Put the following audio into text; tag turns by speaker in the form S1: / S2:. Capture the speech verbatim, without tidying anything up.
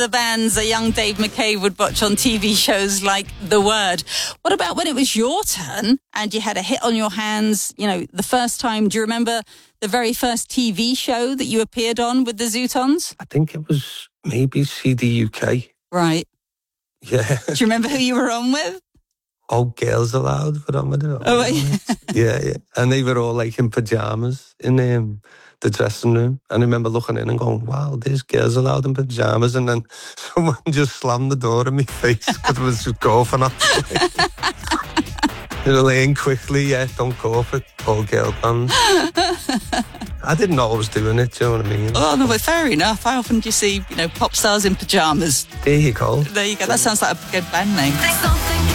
S1: the bands a young Dave McCabe would watch on T V shows like The Word. What about when it was your turn and you had a hit on your hands, you know, the first time? Do you remember the very first T V show that you appeared on with the Zootons?
S2: I think it was maybe C D U K.
S1: Right.
S2: Yeah.
S1: Do you remember who you were on with?
S2: All Girls Aloud were on with it.
S1: Oh, yeah.
S2: yeah, yeah. And they were all like in pyjamas in um, the dressing room. And I remember looking in and going, wow, there's Girls Aloud in pyjamas. And then someone just slammed the door in my face because it was just coughing off. You know, laying quickly, yeah, don't cough it, all girl bands. I didn't know I was doing it, do you know what I mean?
S1: Oh, no, but fair enough. How often do you see, you know, pop stars in pyjamas?
S2: There you go.
S1: There you go. That sounds like a good band name.